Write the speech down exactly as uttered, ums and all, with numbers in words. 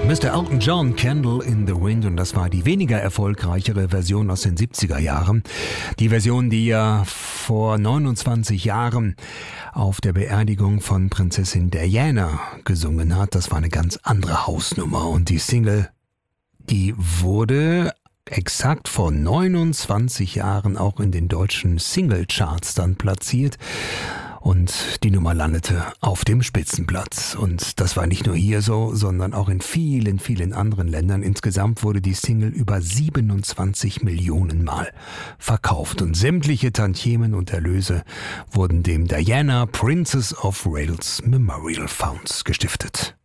Mister Elton John, Candle in the Wind, und das war die weniger erfolgreichere Version aus den siebziger Jahren. Die Version, die er vor neunundzwanzig Jahren auf der Beerdigung von Prinzessin Diana gesungen hat, das war eine ganz andere Hausnummer. Und die Single, die wurde exakt vor neunundzwanzig Jahren auch in den deutschen Singlecharts dann platziert. Und die Nummer landete auf dem Spitzenplatz. Und das war nicht nur hier so, sondern auch in vielen, vielen anderen Ländern. Insgesamt wurde die Single über siebenundzwanzig Millionen Mal verkauft. Und sämtliche Tantiemen und Erlöse wurden dem Diana Princess of Wales Memorial Funds gestiftet.